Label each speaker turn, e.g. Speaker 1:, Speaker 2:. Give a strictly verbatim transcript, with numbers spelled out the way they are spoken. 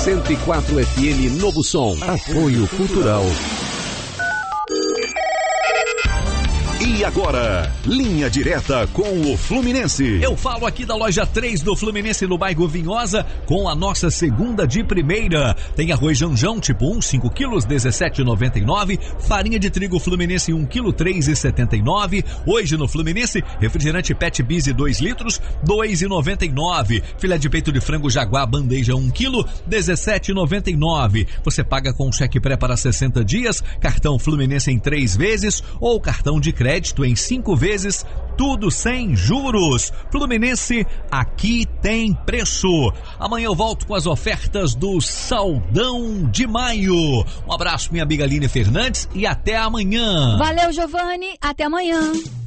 Speaker 1: cento e quatro F M Novo Som. Apoio Cultural. E agora, linha direta com o Fluminense.
Speaker 2: Eu falo aqui da loja três do Fluminense no bairro Vinhosa com a nossa segunda de primeira. Tem arroz Janjão tipo um, cinco quilos, dezessete reais e noventa e nove centavos. Farinha de trigo Fluminense um quilo, três reais e setenta e nove centavos. Hoje no Fluminense, refrigerante Pet Biz dois litros, dois reais e noventa e nove centavos. Filé de peito de frango Jaguar bandeja um quilo, dezessete reais e noventa e nove centavos. Você paga com cheque pré para sessenta dias, cartão Fluminense em três vezes ou cartão de crédito em cinco vezes, tudo sem juros. Fluminense, aqui tem preço. Amanhã eu volto com as ofertas do Saldão de Maio. Um abraço, minha amiga Aline Fernandes, e até amanhã.
Speaker 3: Valeu, Giovanni. Até amanhã.